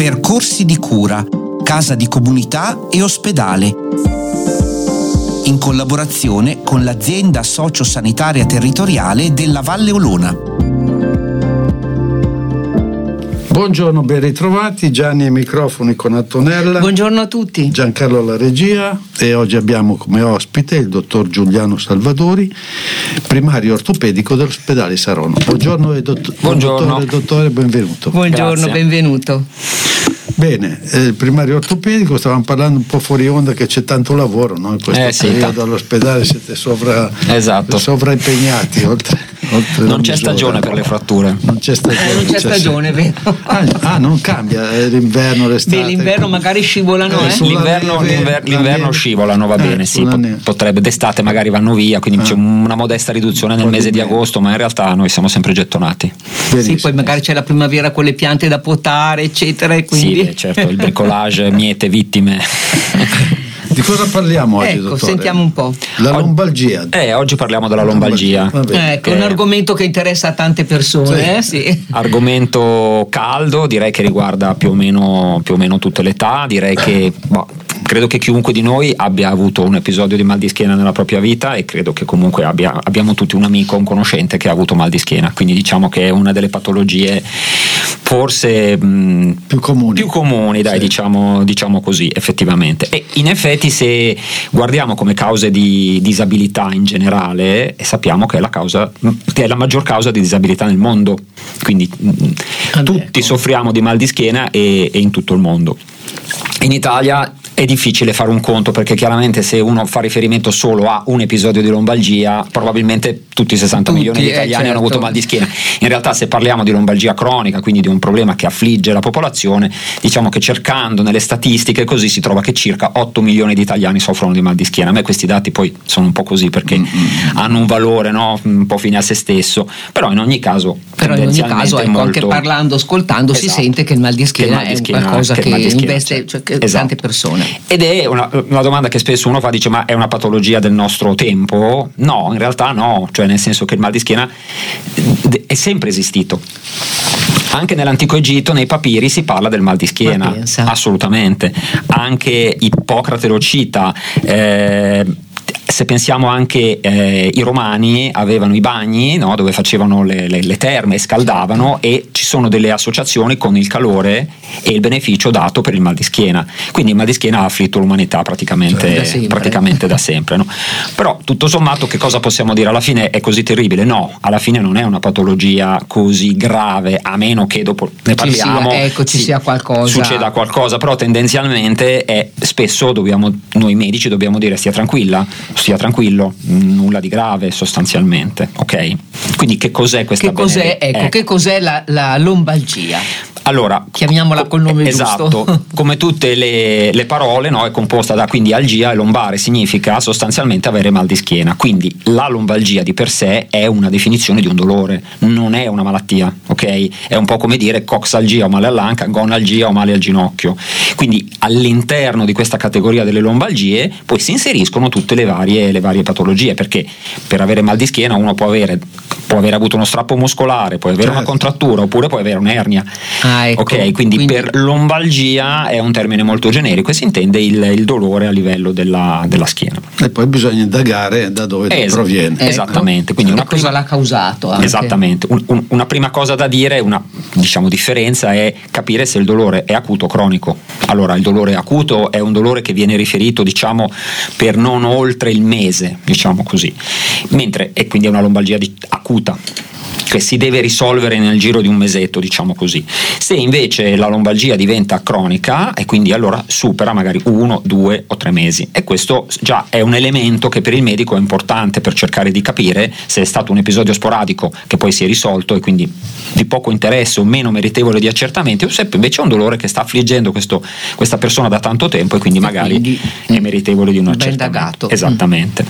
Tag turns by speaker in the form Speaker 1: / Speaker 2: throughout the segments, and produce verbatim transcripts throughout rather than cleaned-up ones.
Speaker 1: Percorsi di cura, casa di comunità e ospedale, in collaborazione con l'azienda sociosanitaria territoriale della Valle Olona.
Speaker 2: Buongiorno, ben ritrovati. Gianni ai microfoni con Antonella.
Speaker 3: Buongiorno a tutti.
Speaker 2: Giancarlo alla regia, e oggi abbiamo come ospite il dottor Giuliano Salvadori, primario ortopedico dell'ospedale Saronno. Buongiorno, dott-
Speaker 4: Buongiorno.
Speaker 2: Dottore, dottore, benvenuto.
Speaker 3: Buongiorno,
Speaker 4: Grazie.
Speaker 3: benvenuto.
Speaker 2: Bene, eh, il primario ortopedico, stavamo parlando un po' fuori onda che c'è tanto lavoro, no? In questo
Speaker 4: Eh, sì,
Speaker 2: periodo
Speaker 4: ta-
Speaker 2: all'ospedale siete sovra,
Speaker 4: Esatto.
Speaker 2: sovraimpegnati. Oltre, oltre
Speaker 4: Non
Speaker 2: la
Speaker 4: c'è
Speaker 2: misura.
Speaker 4: stagione per le fratture.
Speaker 2: Non c'è stagione.
Speaker 3: Eh, non c'è stagione, vero?
Speaker 2: Ah, ah, non cambia eh, l'inverno, l'estate.
Speaker 3: Beh, l'inverno magari scivolano,
Speaker 2: Eh,
Speaker 3: eh?
Speaker 2: sulla
Speaker 4: L'inverno,
Speaker 2: neve,
Speaker 4: l'inver-
Speaker 2: la
Speaker 4: l'inverno
Speaker 2: neve.
Speaker 4: scivolano, va
Speaker 2: Eh,
Speaker 4: bene, sì,
Speaker 2: sulla
Speaker 4: pot-
Speaker 2: neve.
Speaker 4: potrebbe, d'estate magari vanno via, quindi
Speaker 2: Ah.
Speaker 4: c'è una modesta riduzione nel
Speaker 2: Un po'
Speaker 4: mese
Speaker 2: di
Speaker 4: di
Speaker 2: meno.
Speaker 4: agosto, ma in realtà noi siamo sempre gettonati.
Speaker 3: Sì,
Speaker 2: Benissimo.
Speaker 3: poi magari c'è la primavera con le piante da potare, eccetera, e quindi...
Speaker 4: Sì, beh, certo, il bricolage miete vittime.
Speaker 2: Di cosa parliamo oggi,
Speaker 3: Ecco,
Speaker 2: dottore?
Speaker 3: sentiamo un po'.
Speaker 2: La lombalgia.
Speaker 4: Eh, oggi parliamo della lombalgia.
Speaker 2: Va bene.
Speaker 3: Ecco, un
Speaker 4: Eh.
Speaker 3: argomento che interessa a tante persone,
Speaker 2: Sì.
Speaker 3: eh? Sì.
Speaker 4: Argomento caldo, direi che riguarda più o meno, più o meno tutte le età, direi che boh, credo che chiunque di noi abbia avuto un episodio di mal di schiena nella propria vita, e credo che comunque abbia, abbiamo tutti un amico, un conoscente che ha avuto mal di schiena, quindi diciamo che è una delle patologie forse mh,
Speaker 2: Più comuni.
Speaker 4: più comuni, dai,
Speaker 2: Sì.
Speaker 4: diciamo, diciamo così, effettivamente. E in effetti, se guardiamo come cause di disabilità in generale, sappiamo che è la causa, che è la maggior causa di disabilità nel mondo, quindi mh,
Speaker 3: Ah,
Speaker 4: tutti
Speaker 3: ecco.
Speaker 4: soffriamo di mal di schiena, e, e in tutto il mondo. In Italia è difficile fare un conto, perché chiaramente se uno fa riferimento solo a un episodio di lombalgia, probabilmente tutti i sessanta
Speaker 3: Tutti,
Speaker 4: milioni di
Speaker 3: eh,
Speaker 4: italiani hanno
Speaker 3: certo.
Speaker 4: avuto mal di schiena. In realtà, se parliamo di lombalgia cronica, quindi di un problema che affligge la popolazione, diciamo che cercando nelle statistiche così si trova che circa otto milioni di italiani soffrono di mal di schiena. A me questi dati poi sono un po' così, perché
Speaker 2: Mm-hmm.
Speaker 4: hanno un valore, no? Un po' fine a se stesso, però in ogni caso
Speaker 3: Però in ogni caso, ecco,
Speaker 4: molto...
Speaker 3: anche parlando, ascoltando, si
Speaker 4: Esatto.
Speaker 3: sente che il mal di
Speaker 4: Che
Speaker 3: schiena
Speaker 4: il mal di
Speaker 3: è
Speaker 4: schiena-
Speaker 3: qualcosa
Speaker 4: che
Speaker 3: che,
Speaker 4: il mal di schiena
Speaker 3: investe
Speaker 4: c'è.
Speaker 3: cioè, che
Speaker 4: Esatto.
Speaker 3: tante persone.
Speaker 4: Ed è una, una domanda che spesso uno fa, dice: ma è una patologia del nostro tempo? No, in realtà no, cioè nel senso che il mal di schiena è sempre esistito. Anche nell'antico Egitto, nei papiri, si parla del mal di schiena,
Speaker 3: Ma pensa.
Speaker 4: assolutamente. Anche Ippocrate lo cita. eh, Se pensiamo anche eh, i romani avevano i bagni, no, dove facevano le, le, le terme e scaldavano, e ci sono delle associazioni con il calore e il beneficio dato per il mal di schiena. Quindi il mal di schiena ha afflitto l'umanità praticamente,
Speaker 3: Cioè, da sempre.
Speaker 4: praticamente da sempre, no? Però tutto sommato, che cosa possiamo dire? Alla fine è così terribile? No, alla fine non è una patologia così grave, a meno che dopo ne
Speaker 3: Ci sia-
Speaker 4: parliamo
Speaker 3: ecco, ci
Speaker 4: sì,
Speaker 3: sia qualcosa.
Speaker 4: succeda qualcosa, però tendenzialmente è, spesso dobbiamo, noi medici dobbiamo dire: stia tranquilla, stia tranquillo, nulla di grave sostanzialmente, ok? Quindi che cos'è questa
Speaker 3: Che cos'è,
Speaker 4: bene-
Speaker 3: ecco, che cos'è la, la lombalgia?
Speaker 4: Allora,
Speaker 3: Chiamiamola col nome
Speaker 4: esatto,
Speaker 3: giusto.
Speaker 4: come tutte le, le parole, no, è composta da, quindi algia, e lombare significa sostanzialmente avere mal di schiena. Quindi la lombalgia di per sé è una definizione di un dolore, non è una malattia, ok? È un po' come dire coxalgia o male all'anca, gonalgia o male al ginocchio. Quindi all'interno di questa categoria delle lombalgie poi si inseriscono tutte le varie, le varie patologie, perché per avere mal di schiena uno può avere, può aver avuto uno strappo muscolare, può avere
Speaker 2: Certo.
Speaker 4: una contrattura, oppure può avere un'ernia.
Speaker 3: Ah, ecco.
Speaker 4: Ok, quindi,
Speaker 3: Quindi-
Speaker 4: per lombalgia è un termine molto generico e si intende il, il dolore a livello della, della schiena.
Speaker 2: E poi bisogna indagare da dove
Speaker 4: Es-
Speaker 2: proviene.
Speaker 3: Ecco.
Speaker 4: Esattamente, quindi
Speaker 3: E
Speaker 4: una
Speaker 3: cosa
Speaker 4: prima-
Speaker 3: l'ha causato anche.
Speaker 4: Esattamente, Un- un- una prima cosa da dire, una diciamo differenza, è capire se il dolore è acuto o cronico. Allora, il dolore acuto è un dolore che viene riferito, diciamo, per non oltre il mese, diciamo così, mentre e quindi è una lombalgia di- acuta, che si deve risolvere nel giro di un mesetto, diciamo così. Se invece la lombalgia diventa cronica, e quindi allora supera magari uno, due o tre mesi, e questo già è un elemento che per il medico è importante per cercare di capire se è stato un episodio sporadico che poi si è risolto e quindi di poco interesse o meno meritevole di accertamenti, o se invece è un dolore che sta affliggendo questo, questa persona da tanto tempo e quindi
Speaker 3: E
Speaker 4: magari
Speaker 3: quindi,
Speaker 4: è meritevole di un
Speaker 3: ben
Speaker 4: accertamento.
Speaker 3: dagato.
Speaker 4: Esattamente.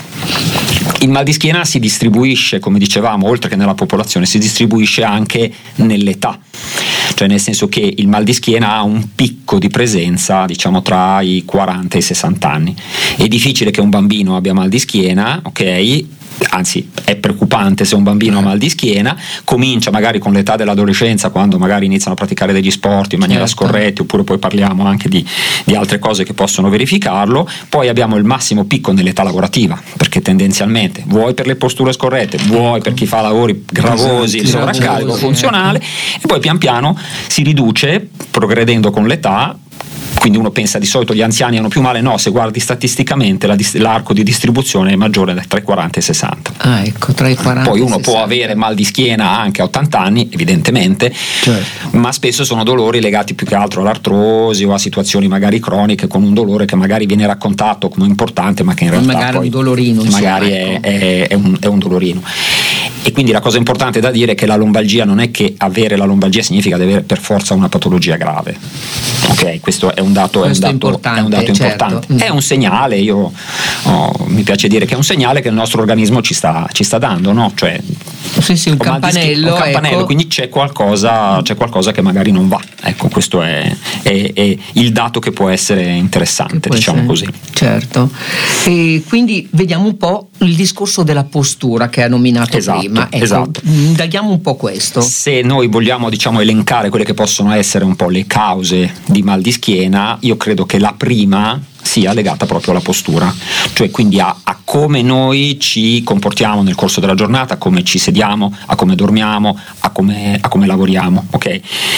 Speaker 4: Il mal di schiena si distribuisce, come dicevamo, oltre che nella popolazione, si distribuisce anche nell'età, cioè nel senso che il mal di schiena ha un picco di presenza, diciamo, tra i quaranta e i sessanta anni. È difficile che un bambino abbia mal di schiena, ok? anzi è preoccupante se un bambino ha mal di schiena, comincia magari con l'età dell'adolescenza, quando magari iniziano a praticare degli sport in maniera
Speaker 3: certo.
Speaker 4: scorretta, oppure poi parliamo anche di, di altre cose che possono verificarlo. Poi abbiamo il massimo picco nell'età lavorativa, perché tendenzialmente vuoi per le posture scorrette, vuoi per chi fa lavori gravosi, il sovraccarico
Speaker 3: gravosi,
Speaker 4: funzionale, e poi pian piano si riduce progredendo con l'età. Quindi uno pensa di solito gli anziani hanno più male, no, se guardi statisticamente la, l'arco di distribuzione è maggiore tra i quaranta e i sessanta.
Speaker 3: Ah, ecco, tra i quaranta
Speaker 4: Poi uno
Speaker 3: e
Speaker 4: può avere mal di schiena anche a ottanta anni, evidentemente,
Speaker 2: certo.
Speaker 4: ma spesso sono dolori legati più che altro all'artrosi o a situazioni magari croniche, con un dolore che magari viene raccontato come importante, ma che in realtà
Speaker 3: magari
Speaker 4: poi
Speaker 3: un dolorino,
Speaker 4: magari
Speaker 3: insomma, ecco.
Speaker 4: è, è, è, un, è un dolorino. E quindi la cosa importante da dire è che la lombalgia non è che avere la lombalgia significa di avere per forza una patologia grave. Ok, questo è un dato,
Speaker 3: Questo
Speaker 4: è un dato,
Speaker 3: importante,
Speaker 4: è un dato
Speaker 3: certo.
Speaker 4: importante. È un segnale, io oh, mi piace dire che è un segnale che il nostro organismo ci sta, ci sta dando, no? Cioè,
Speaker 3: sì, sì, un
Speaker 4: ho mal di schiena,
Speaker 3: campanello,
Speaker 4: un campanello,
Speaker 3: ecco.
Speaker 4: quindi c'è qualcosa, c'è qualcosa che magari non va. Ecco, questo è, è, è il dato che può essere interessante,
Speaker 3: Che può
Speaker 4: diciamo
Speaker 3: essere-
Speaker 4: così.
Speaker 3: Certo. E quindi vediamo un po' il discorso della postura che ha nominato
Speaker 4: Esatto,
Speaker 3: prima. Ecco,
Speaker 4: esatto.
Speaker 3: indaghiamo un po' questo.
Speaker 4: Se noi vogliamo, diciamo, elencare quelle che possono essere un po' le cause di mal di schiena, io credo che la prima sia legata proprio alla postura, cioè quindi a, a come noi ci comportiamo nel corso della giornata, a come ci sediamo, a come dormiamo, a come, a come lavoriamo, ok?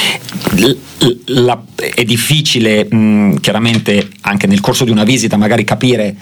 Speaker 4: L- la, è difficile mh, chiaramente anche nel corso di una visita magari capire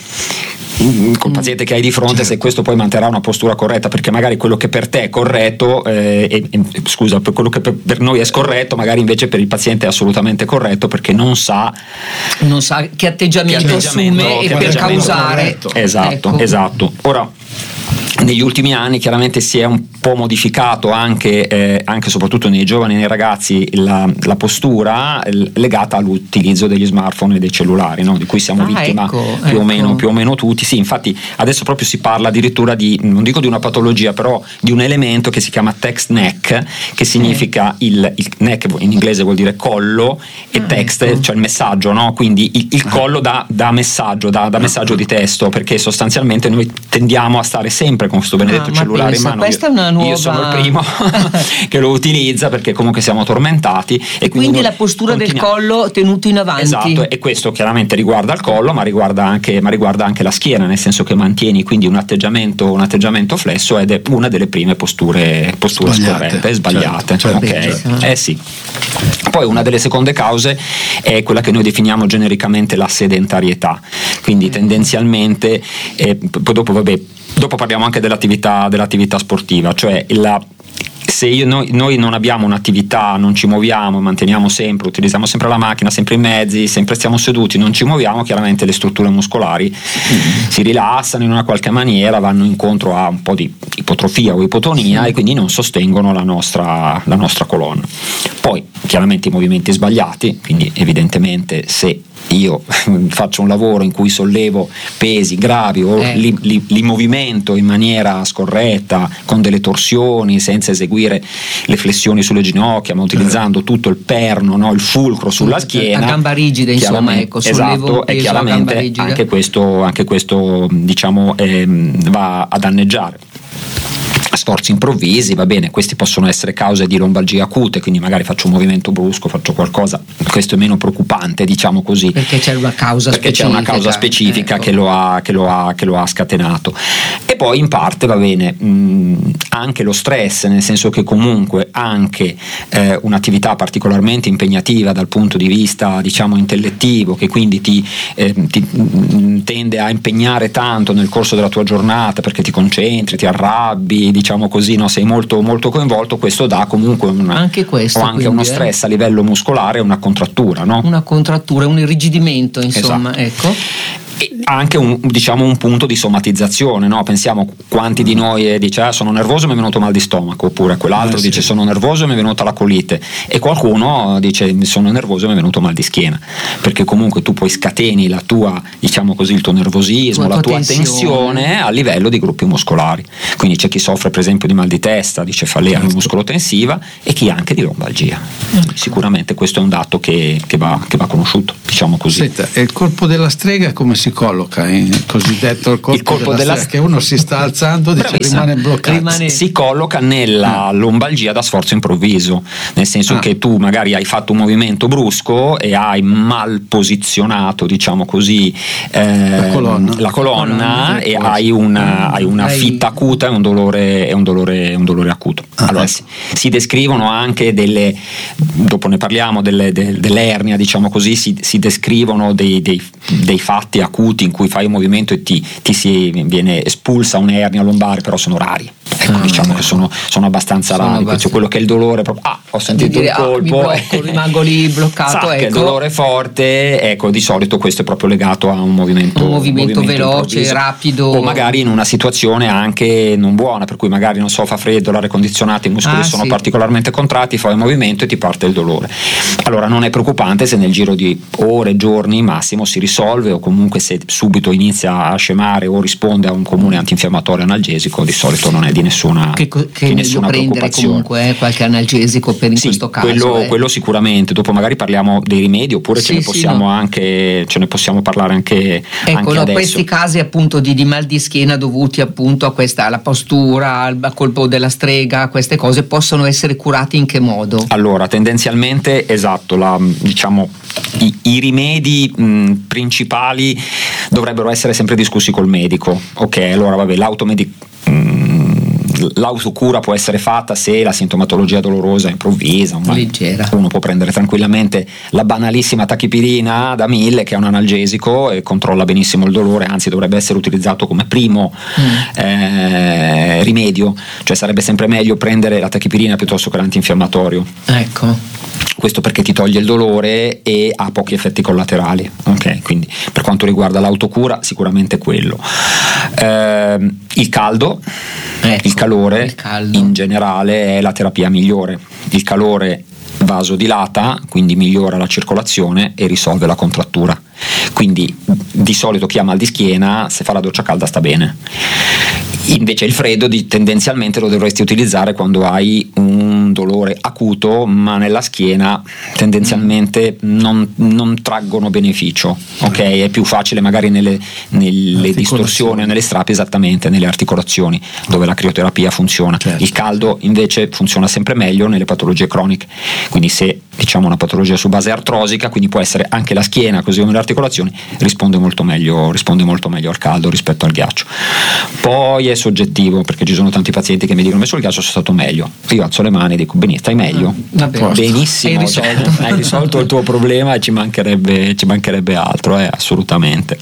Speaker 4: mh, col paziente che hai di fronte, certo, se questo poi manterrà una postura corretta, perché magari quello che per te è corretto eh, e, e, scusa, per quello che per, per noi è scorretto magari invece per il paziente è assolutamente corretto, perché non sa
Speaker 3: non sa che atteggiamento,
Speaker 4: che atteggiamento
Speaker 3: assume
Speaker 4: che
Speaker 3: e per
Speaker 4: atteggiamento
Speaker 3: causare.
Speaker 2: corretto.
Speaker 4: esatto,
Speaker 3: Ecco.
Speaker 4: esatto. Ora, negli ultimi anni chiaramente si è un po' modificato anche, eh, anche soprattutto nei giovani e nei ragazzi la, la postura l- legata all'utilizzo degli smartphone e dei cellulari, no? Di cui siamo
Speaker 3: Ah,
Speaker 4: vittima
Speaker 3: ecco,
Speaker 4: più,
Speaker 3: ecco.
Speaker 4: o meno, più o meno tutti. Sì, infatti adesso proprio si parla addirittura di, non dico di una patologia, però di un elemento che si chiama text neck, che significa il, il neck in inglese vuol dire collo e
Speaker 3: Ah,
Speaker 4: text,
Speaker 3: ecco.
Speaker 4: cioè il messaggio, no? Quindi il, il collo da, da messaggio, da, da messaggio di testo, perché sostanzialmente noi tendiamo a stare sempre con questo benedetto
Speaker 3: Ah, ma
Speaker 4: cellulare
Speaker 3: pensa,
Speaker 4: in mano.
Speaker 3: questa
Speaker 4: Io,
Speaker 3: è una nuova-
Speaker 4: io sono il primo che lo utilizza, perché comunque siamo tormentati e quindi,
Speaker 3: Quindi
Speaker 4: noi
Speaker 3: la postura del
Speaker 4: continuiamo.
Speaker 3: collo tenuto in avanti.
Speaker 4: Esatto, e questo chiaramente riguarda il collo, ma riguarda anche, ma riguarda anche la schiena, nel senso che mantieni quindi un atteggiamento, un atteggiamento flesso, ed è una delle prime posture, posture
Speaker 2: Sbagliate,
Speaker 4: scorrette, sbagliate.
Speaker 2: certo,
Speaker 4: ok?
Speaker 3: certo.
Speaker 4: Eh sì. Poi una delle seconde cause è quella che noi definiamo genericamente la sedentarietà, quindi tendenzialmente, eh, poi dopo vabbè, dopo parliamo anche dell'attività, dell'attività sportiva, cioè la se io, noi, noi non abbiamo un'attività, non ci muoviamo, manteniamo sempre, utilizziamo sempre la macchina, sempre i mezzi, sempre stiamo seduti, non ci muoviamo, chiaramente le strutture muscolari mm. si rilassano in una qualche maniera, vanno incontro a un po' di ipotrofia o ipotonia, sì, e quindi non sostengono la nostra, la nostra colonna. Poi chiaramente i movimenti sbagliati, quindi evidentemente se io faccio un lavoro in cui sollevo pesi gravi o
Speaker 3: eh.
Speaker 4: li, li, li movimento in maniera scorretta, con delle torsioni, senza eseguire le flessioni sulle ginocchia, ma utilizzando eh. tutto il perno, no? Il fulcro sulla schiena,
Speaker 3: a gamba rigida, insomma, ecco,
Speaker 4: esatto, e chiaramente anche questo, anche questo diciamo ehm, va a danneggiare. Sforzi improvvisi, va bene, questi possono essere cause di lombalgie acute, quindi magari faccio un movimento brusco, faccio qualcosa, questo è meno preoccupante, diciamo così,
Speaker 3: perché c'è una causa
Speaker 4: perché
Speaker 3: specifica,
Speaker 4: c'è una causa specifica,
Speaker 3: ecco,
Speaker 4: che lo ha, che lo ha, che lo ha scatenato. E poi in parte va bene mh, anche lo stress, nel senso che comunque anche eh, un'attività particolarmente impegnativa dal punto di vista, diciamo, intellettivo, che quindi ti, eh, ti mh, tende a impegnare tanto nel corso della tua giornata, perché ti concentri, ti arrabbi, diciamo così, no? Sei molto, molto coinvolto, questo dà comunque una,
Speaker 3: anche questo,
Speaker 4: o anche
Speaker 3: quindi,
Speaker 4: uno stress
Speaker 3: eh?
Speaker 4: a livello muscolare, una contrattura, no?
Speaker 3: Una contrattura, un irrigidimento, insomma,
Speaker 4: esatto.
Speaker 3: ecco.
Speaker 4: E anche un, diciamo, un punto di somatizzazione, no? Pensiamo quanti di noi dice ah, sono nervoso e mi è venuto mal di stomaco, oppure quell'altro eh, sì. dice sono nervoso e mi è venuta la colite, e qualcuno dice sono nervoso e mi è venuto mal di schiena, perché comunque tu poi scateni la tua, diciamo così, il tuo nervosismo, la, la tua tensione. tensione a livello di gruppi muscolari. Quindi c'è chi soffre per esempio di mal di testa, di cefalea certo. muscolo-tensiva, e chi anche di lombalgia. Ecco. Sicuramente questo è un dato che, che, va, che va conosciuto, diciamo così.
Speaker 2: Senta, e il colpo della strega come si si colloca? Il cosiddetto il colpo,
Speaker 4: il colpo
Speaker 2: della,
Speaker 4: della
Speaker 2: strega, che uno si sta alzando, dice, rimane bloccato.
Speaker 3: Rimane...
Speaker 4: Si colloca nella ah. lombalgia da sforzo improvviso, nel senso ah. che tu magari hai fatto un movimento brusco e hai mal posizionato, diciamo così, eh,
Speaker 2: la colonna,
Speaker 4: la colonna, la colonna e hai una, hai una
Speaker 3: hai...
Speaker 4: fitta acuta e un dolore, e un dolore, un dolore acuto.
Speaker 2: Ah,
Speaker 4: allora,
Speaker 2: ecco.
Speaker 4: si, si descrivono anche delle, dopo ne parliamo, delle, de, dell'ernia, diciamo così, si, si descrivono dei, dei, dei fatti acuti in cui fai un movimento e ti, ti si viene espulsa un'ernia lombare, però sono rari. Ecco, ah, diciamo eh. che sono, sono abbastanza sono rari. Cioè, quello che è il dolore, proprio, ah, ho sentito
Speaker 3: dire,
Speaker 4: il colpo,
Speaker 3: ah, blocco, rimango lì bloccato.
Speaker 4: Sa,
Speaker 3: ecco.
Speaker 4: che il dolore è forte, ecco, di solito questo è proprio legato a un movimento,
Speaker 3: un movimento, movimento veloce,
Speaker 4: improvviso.
Speaker 3: Rapido,
Speaker 4: o magari in una situazione anche non buona, per cui magari non so, fa freddo, l'aria condizionata, i muscoli
Speaker 3: ah,
Speaker 4: sono
Speaker 3: sì.
Speaker 4: particolarmente contratti, fai un movimento e ti parte il dolore. Allora non è preoccupante se nel giro di ore, giorni massimo si risolve, o comunque se subito inizia a scemare o risponde a un comune antinfiammatorio analgesico, di solito non è di nessuna,
Speaker 3: che, che
Speaker 4: di nessuna
Speaker 3: prendere comunque eh, qualche analgesico per in
Speaker 4: sì,
Speaker 3: questo caso
Speaker 4: quello,
Speaker 3: eh.
Speaker 4: quello sicuramente. Dopo magari parliamo dei rimedi, oppure sì, ce ne
Speaker 3: sì,
Speaker 4: possiamo
Speaker 3: no.
Speaker 4: anche ce ne possiamo parlare anche,
Speaker 3: ecco,
Speaker 4: anche
Speaker 3: no,
Speaker 4: adesso.
Speaker 3: Questi casi appunto di, di mal di schiena dovuti appunto a questa alla postura, al colpo della strega, queste cose possono essere curati in che modo?
Speaker 4: Allora, tendenzialmente esatto, la, diciamo i, i rimedi mh, principali dovrebbero essere sempre discussi col medico. Ok, allora vabbè, l'automedic l'autocura può essere fatta se la sintomatologia dolorosa è improvvisa, ma
Speaker 3: leggera.
Speaker 4: Uno può prendere tranquillamente la banalissima tachipirina da mille, che è un analgesico e controlla benissimo il dolore, anzi dovrebbe essere utilizzato come primo mm. eh, rimedio, cioè sarebbe sempre meglio prendere la tachipirina piuttosto che l'antinfiammatorio.
Speaker 3: Ecco.
Speaker 4: Questo perché ti toglie il dolore e ha pochi effetti collaterali. Ok, quindi per quanto riguarda l'autocura, sicuramente quello. Eh, il caldo,
Speaker 3: ecco,
Speaker 4: il calore
Speaker 3: il caldo.
Speaker 4: In generale è la terapia migliore. Il calore vasodilata, quindi migliora la circolazione e risolve la contrattura. Quindi di solito chi ha mal di schiena, se fa la doccia calda sta bene. Invece il freddo di, tendenzialmente lo dovresti utilizzare quando hai un dolore acuto, ma nella schiena tendenzialmente non, non traggono beneficio. Ok, è più facile magari nelle, nelle distorsioni o nelle strapi, esattamente nelle articolazioni, dove la crioterapia funziona.
Speaker 2: Certo.
Speaker 4: Il caldo invece funziona sempre meglio nelle patologie croniche, quindi se diciamo una patologia su base artrosica, quindi può essere anche la schiena così come le articolazioni, risponde molto meglio, risponde molto meglio al caldo rispetto al ghiaccio. Poi è soggettivo, perché ci sono tanti pazienti che mi dicono: sul ghiaccio sono stato meglio. Io alzo le mani e dico: benissimo, stai meglio,
Speaker 3: ah,
Speaker 4: benissimo, hai risolto. Cioè, hai risolto il tuo problema e ci mancherebbe, ci mancherebbe altro, eh, assolutamente.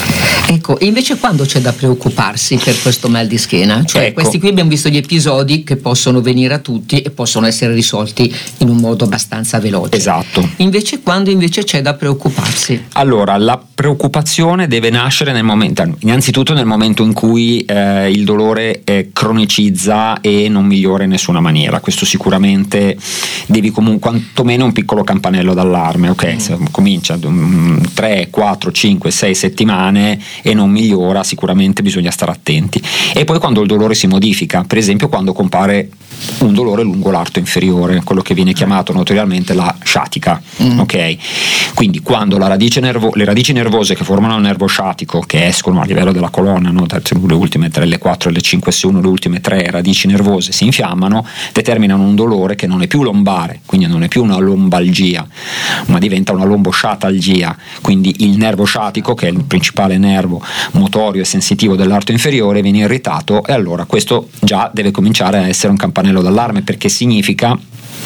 Speaker 3: Ecco, e invece quando c'è da preoccuparsi per questo mal di schiena? Cioè,
Speaker 4: ecco.
Speaker 3: Questi qui abbiamo visto gli episodi che possono venire a tutti e possono essere risolti in un modo abbastanza veloce.
Speaker 4: Esatto.
Speaker 3: Invece quando invece c'è da preoccuparsi?
Speaker 4: Allora, la preoccupazione deve nascere nel momento, innanzitutto nel momento in cui eh, il dolore eh, cronicizza e non migliora in nessuna maniera. Questo sicuramente devi comunque, quantomeno un piccolo campanello d'allarme. Ok, mm. se comincia tre, quattro, cinque, sei settimane e non migliora, sicuramente bisogna stare attenti. E poi quando il dolore si modifica, per esempio quando compare un dolore lungo l'arto inferiore, quello che viene chiamato notoriamente la sciatica. Mm. Ok, quindi quando la radice nervo, le radici nervose che formano il nervo sciatico, che escono a livello della colonna, no? Le ultime tre, le quattro, le cinque S uno, le ultime tre radici nervose si infiammano, determinano un dolore che non è più lombare, quindi non è più una lombalgia, ma diventa una lombosciatalgia. Quindi il nervo sciatico, che è il principale nervo motorio e sensitivo dell'arto inferiore, viene irritato, e allora questo già deve cominciare a essere un campanello d'allarme, perché significa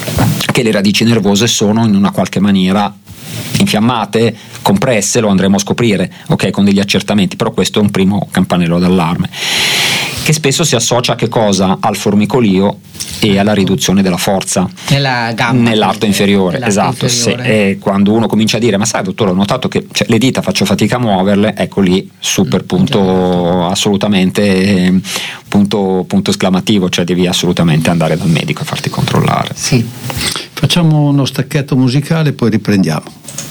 Speaker 4: che le radici nervose sono in una qualche maniera infiammate, compresse. Lo andremo a scoprire, ok, con degli accertamenti, però questo è un primo campanello d'allarme, che spesso si associa a che cosa? Al formicolio e alla riduzione della forza
Speaker 3: nella gamba,
Speaker 4: nell'arto inferiore.
Speaker 3: Nell'arto
Speaker 4: esatto
Speaker 3: inferiore.
Speaker 4: Se, e quando uno comincia a dire: ma sai dottore, ho notato che cioè, le dita faccio fatica a muoverle, ecco lì super punto, assolutamente eh, punto, punto esclamativo, cioè devi assolutamente andare dal medico a farti controllare.
Speaker 3: Sì.
Speaker 2: Facciamo uno stacchetto musicale e poi riprendiamo.